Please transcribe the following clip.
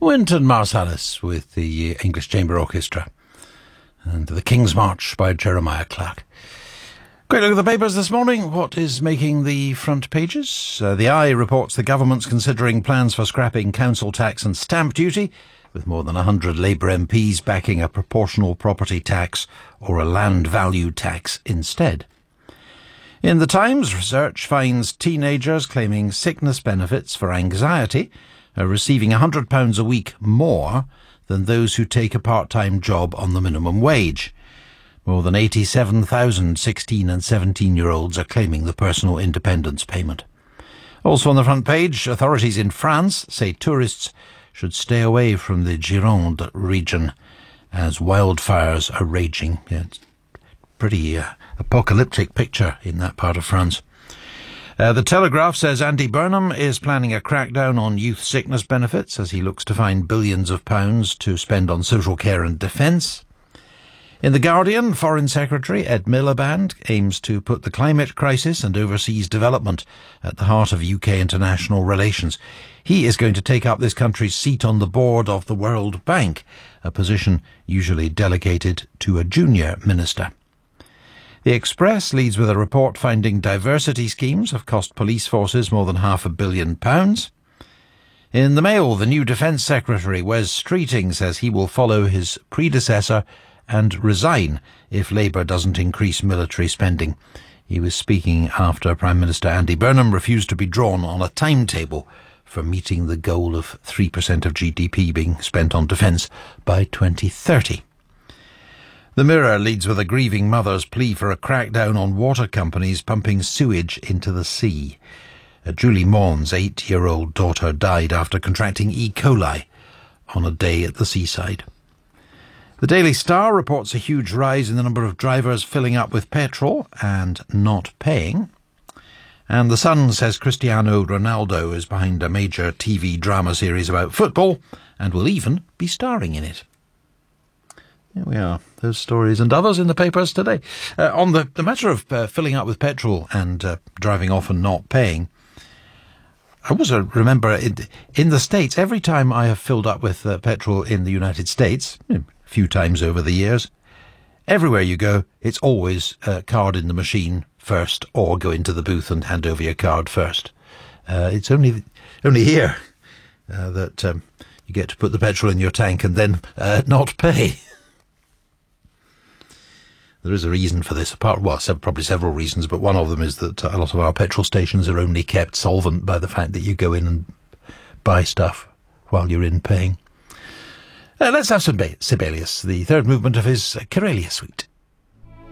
Wynton Marsalis with the English Chamber Orchestra and The King's March by Jeremiah Clarke. Quick look at the papers this morning. What is making the front pages? The Eye reports the government's considering plans for scrapping council tax and stamp duty, with more than 100 Labour MPs backing a proportional property tax or a land value tax instead. In the Times, research finds teenagers claiming sickness benefits for anxiety are receiving £100 a week more than those who take a part-time job on the minimum wage. More than 87,000 16 and 17-year-olds are claiming the personal independence payment. Also on the front page, authorities in France say tourists should stay away from the Gironde region as wildfires are raging. Yeah, it's pretty apocalyptic picture in that part of France. The Telegraph says Andy Burnham is planning a crackdown on youth sickness benefits as he looks to find billions of pounds to spend on social care and defence. In The Guardian, Foreign Secretary Ed Miliband aims to put the climate crisis and overseas development at the heart of UK international relations. He is going to take up this country's seat on the board of the World Bank, a position usually delegated to a junior minister. The Express leads with a report finding diversity schemes have cost police forces more than £500 million. In the Mail, the new Defence Secretary, Wes Streeting, says he will follow his predecessor and resign if Labour doesn't increase military spending. He was speaking after Prime Minister Andy Burnham refused to be drawn on a timetable for meeting the goal of 3% of GDP being spent on defence by 2030. The Mirror leads with a grieving mother's plea for a crackdown on water companies pumping sewage into the sea. Julie Maughan's 8-year-old daughter died after contracting E. coli on a day at the seaside. The Daily Star reports a huge rise in the number of drivers filling up with petrol and not paying. And The Sun says Cristiano Ronaldo is behind a major TV drama series about football and will even be starring in it. Here we are, those stories and others in the papers today. On the matter of filling up with petrol and driving off and not paying, I always remember in the States, every time I have filled up with petrol in the United States, a few times over the years, everywhere you go, it's always card in the machine first or go into the booth and hand over your card first. It's only here that you get to put the petrol in your tank and then not pay. There is a reason for this, probably several reasons, but one of them is that a lot of our petrol stations are only kept solvent by the fact that you go in and buy stuff while you're in paying. Let's have some Sibelius, the third movement of his Karelia Suite.